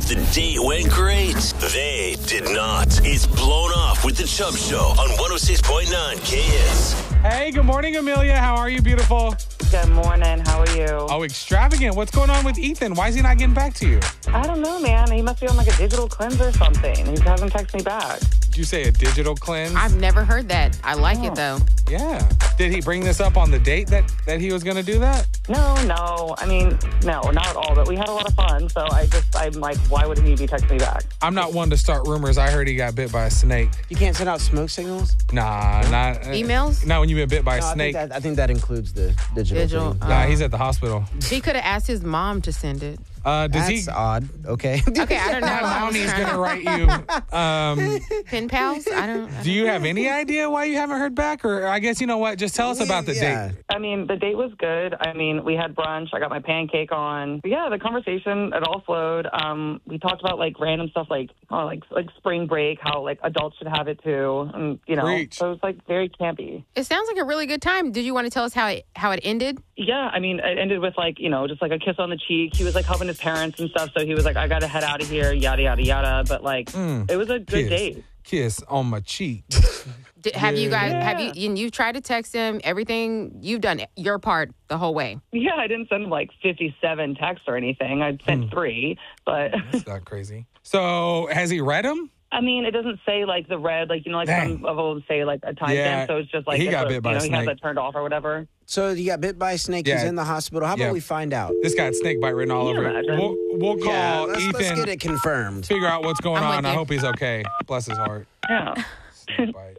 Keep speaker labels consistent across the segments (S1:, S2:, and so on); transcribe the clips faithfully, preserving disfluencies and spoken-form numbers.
S1: the date went great. They did not. It's Blown Off with the Chubb Show on one oh six point nine K S.
S2: Hey, good morning, Amelia. How are you, beautiful?
S3: Good morning. How are you?
S2: Oh, extravagant. What's going on with Ethan? Why is he not getting back to you?
S3: I don't know, man. He must be on like a digital cleanse or something. He hasn't texted me back.
S2: Did you say a digital cleanse?
S4: I've never heard that. I like
S3: Oh.
S4: it, though.
S2: Yeah. Did he bring this up on the date that, that he was going to do that?
S3: No, no. I mean, no, not at all. But we had a lot of fun. So I just, I'm like, why would he be texting me back?
S2: I'm not one to start rumors. I heard he got bit by a snake.
S5: You can't send out smoke signals?
S2: Nah, not. uh,
S4: Emails?
S2: Not when you've been bit by a
S5: No, I,
S2: snake.
S5: think that, I think that includes the digital,
S4: Digital,
S5: thing.
S4: uh,
S2: Nah, he's at the hospital.
S4: He could have asked his mom to send it.
S2: Uh, does
S5: That's
S2: he?
S5: odd. Okay.
S4: Okay, I don't know.
S2: My
S4: I was
S2: mommy's
S4: trying
S2: going to write you. Um,
S4: Pen pals? I don't. I
S2: do you have any idea why you haven't heard back? Or I guess, you know what? Just tell us about the
S5: Yeah.
S2: date.
S3: I mean, the date was good. I mean, we had brunch. I got my pancake on. But yeah, the conversation, it all flowed. Um, we talked about like random stuff like, oh, like like spring break, how like adults should have it too. And, you know,
S2: Preach.
S3: so it was like very campy.
S4: It sounds like a really good time. Did you want to tell us how it how it ended?
S3: Yeah, I mean, it ended with like, you know, just like a kiss on the cheek. He was like helping his parents and stuff. So he was like, I got to head out of here, yada, yada, yada. But like,
S2: Mm.
S3: it was a good
S2: Kiss.
S3: date.
S2: Kiss on my cheek.
S4: Did, have you guys have
S3: Yeah.
S4: you and you tried to text him? Everything you've done your part the whole way.
S3: Yeah, I didn't send him like fifty-seven texts or anything. I sent
S2: Hmm.
S3: three. But
S2: That's not crazy. So has he read them?
S3: I mean, it doesn't say like the red, like, you know, like
S2: Dang.
S3: some of them say like a time
S2: Yeah,
S3: stamp. So it's just like,
S2: he
S3: it's
S2: got
S3: a-
S2: bit by
S3: you
S2: a
S3: know, he has
S2: snake.
S3: it turned off or whatever.
S5: So you got bit by a snake.
S2: Yeah.
S5: He's in the hospital. How about
S2: Yeah.
S5: we find out?
S2: This got snake bite written all
S3: Can you
S2: over it.
S3: imagine?
S2: We'll, we'll call
S5: Yeah, let's,
S2: Ethan,
S5: let's get it confirmed.
S2: figure out what's going
S4: I'm with
S2: on. I
S4: you.
S2: hope he's okay. Bless his heart.
S3: Yeah.
S2: Snake bite.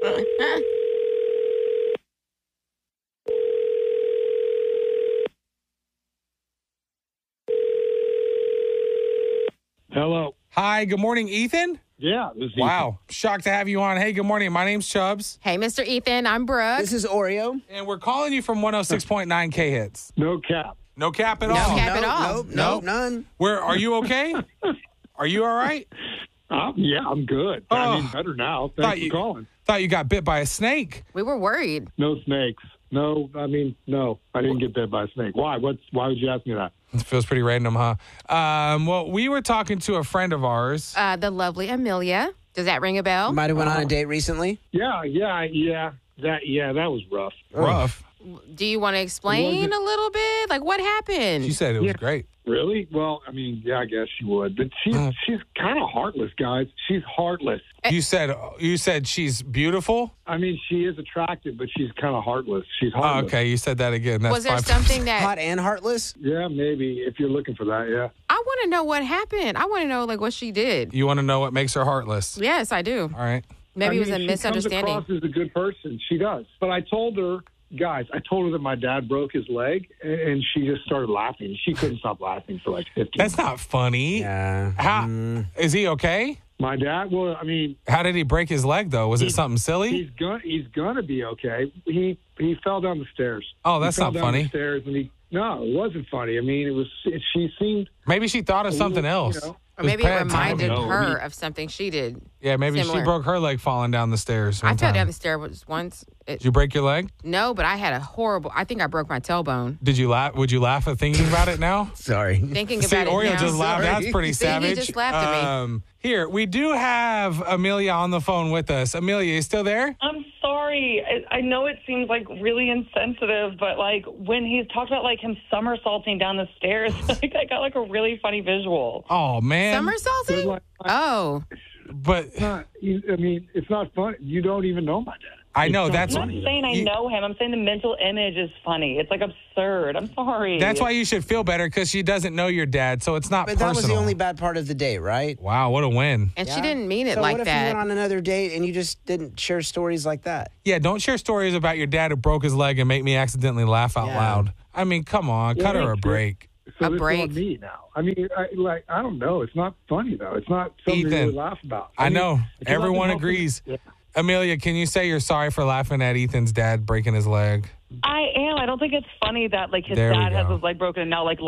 S6: Hello.
S2: Hi, good morning, Ethan.
S6: Yeah, this is
S2: Wow, shocked to have you on. Hey, good morning. My name's Chubbs,
S4: Hey, Mister Ethan, I'm Brooke.
S5: This is Oreo.
S2: and we're calling you from one oh six point nine K Hits.
S6: No cap.
S2: No cap at
S4: No
S2: all.
S4: cap. at
S5: nope,
S4: all.
S5: Nope,
S2: Nope.
S5: nope, none.
S2: Where are you okay? Are you all right?
S6: Um, yeah, I'm good.
S2: Oh.
S6: I mean, better now.
S2: Thought
S6: Thanks
S2: you-
S6: for calling.
S2: Thought you got bit by a snake.
S4: We were worried.
S6: No snakes. No, I mean, no. I didn't get bit by a snake. Why? What's? Why would you ask me that?
S2: It feels pretty random, huh? Um, well, we were talking to a friend of ours.
S4: Uh, the lovely Amelia. Does that ring a bell?
S5: You might have went on a date recently.
S6: Yeah, yeah, yeah. That, yeah, that was rough.
S2: Rough.
S4: Do you want to explain a little bit? Like, what happened?
S2: She said it was
S6: Yeah.
S2: great.
S6: Really? Well, I mean, yeah, I guess she would, but she's
S2: Uh.
S6: she's kind of heartless, guys. She's heartless.
S2: You said you said she's beautiful.
S6: I mean, she is attractive, but she's kind of heartless. She's
S2: Oh,
S6: heartless.
S2: okay, you said that again. That's
S4: Was there
S2: five-
S4: something that
S5: Hot and heartless.
S6: Yeah, maybe if you're looking for that. Yeah.
S4: I want to know what happened? I want to know like what she did.
S2: You want to know what makes her heartless?
S4: Yes, I do.
S2: All right.
S4: Maybe
S6: I
S4: it was
S6: mean,
S4: a
S6: she
S4: misunderstanding.
S6: Comes across as a good person. She does. But I told her, guys, I told her that my dad broke his leg, and- and she just started laughing. She couldn't stop laughing for like fifteen
S2: That's not funny.
S5: Yeah.
S2: How
S5: Mm.
S2: is he okay?
S6: My dad, well, I mean,
S2: How did he break his leg though? Was it
S6: He-
S2: something silly?
S6: he's gonna he's gonna be okay. He he fell down the stairs.
S2: Oh,
S6: He
S2: that's
S6: fell
S2: not
S6: down
S2: funny.
S6: The stairs, and he no, it wasn't funny. I mean, it was. It, she seemed.
S2: Maybe she thought of
S6: a
S2: something
S6: little,
S2: else.
S6: you know.
S4: Or
S2: was
S4: maybe it
S2: bad
S4: reminded
S2: timing.
S6: No,
S4: her
S6: he-
S4: of something she did.
S2: Yeah, maybe
S4: Similar.
S2: she broke her leg falling down the stairs.
S4: I
S2: one
S4: fell
S2: time.
S4: down the stairs once. It,
S2: Did you break your leg?
S4: no, but I had a horrible. I think I broke my tailbone.
S2: Did you laugh? Would you laugh at thinking about it now?
S5: Sorry.
S4: Thinking
S2: See,
S4: about it
S2: Oreo
S4: now.
S2: just laughed.
S5: Sorry.
S2: That's pretty
S4: See, he
S2: savage.
S4: just laughed at me.
S2: Um, here, we do have Amelia on the phone with us. Amelia, you still there?
S3: I'm sorry. I, I know it seems like really insensitive, but like when he talked about like him somersaulting down the stairs, like I got like a really funny visual.
S2: Oh man,
S4: Somersaulting?
S6: Like,
S4: Oh,
S2: but
S6: it's not, you- I mean, it's not funny. You don't even know my dad.
S2: I know
S6: It's not
S2: that's
S3: I'm not saying I
S2: you-
S3: know him. I'm saying the mental image is funny. It's like absurd. I'm sorry.
S2: That's why you should feel better because she doesn't know your dad, so it's not
S5: But that
S2: personal.
S5: was the only bad part of the date, right?
S2: Wow, what a win!
S4: and she
S5: Yeah.
S4: didn't mean it
S5: so
S4: like
S5: what if
S4: that.
S5: you went on another date and you just didn't share stories like that?
S2: Yeah, don't share stories about your dad who broke his leg and make me accidentally laugh out
S5: Yeah.
S2: loud. I mean, come on, cut her a
S6: thanks,
S2: break.
S6: So
S4: A
S6: this is
S4: break.
S6: on me now. I mean, I, like I don't know. It's not funny though. It's not something
S2: Ethan,
S6: to really laugh about.
S2: I
S6: mean,
S2: know.
S6: because I've been
S2: Everyone
S6: helping-
S2: agrees.
S6: Yeah.
S2: Amelia, can you say you're sorry for laughing at Ethan's dad breaking his leg?
S3: I am. I don't think it's funny that like his
S2: There we
S3: dad has
S2: go.
S3: his leg broken and now like